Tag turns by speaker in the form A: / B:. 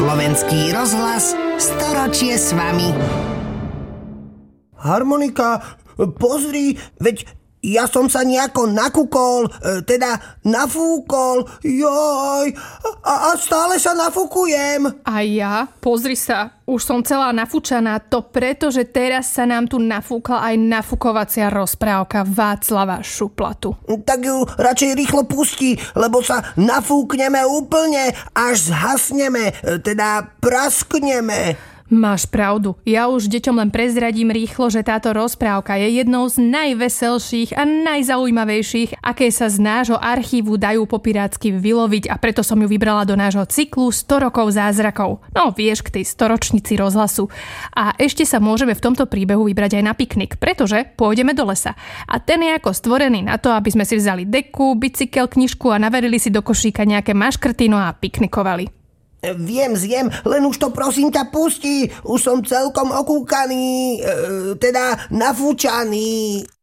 A: Slovenský rozhlas, storočie s vami.
B: Harmonika, pozri, veď ja som sa nejako nakúkol, teda nafúkol, joj, a stále sa nafúkujem.
C: A ja? Pozri sa, už som celá nafúčaná, to preto, že teraz sa nám tu nafúkla aj nafúkovacia rozprávka Václava Šuplatu.
B: Tak ju radšej rýchlo pusti, lebo sa nafúkneme úplne, až zhasneme, teda praskneme.
C: Máš pravdu. Ja už deťom len prezradím rýchlo, že táto rozprávka je jednou z najveselších a najzaujímavejších, aké sa z nášho archívu dajú po pirátsky vyloviť, a preto som ju vybrala do nášho cyklu 100 rokov zázrakov. No vieš, k tej storočnici rozhlasu. A ešte sa môžeme v tomto príbehu vybrať aj na piknik, pretože pôjdeme do lesa. A ten je ako stvorený na to, aby sme si vzali deku, bicykel, knižku a naverili si do košíka nejaké maškrtino a piknikovali.
B: Viem, len už to prosím ťa pusti. Už som celkom okúkaný, teda nafúčaný.